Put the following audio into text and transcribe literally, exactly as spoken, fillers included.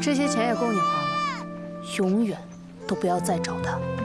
这些钱也够你花了，永远都不要再找他。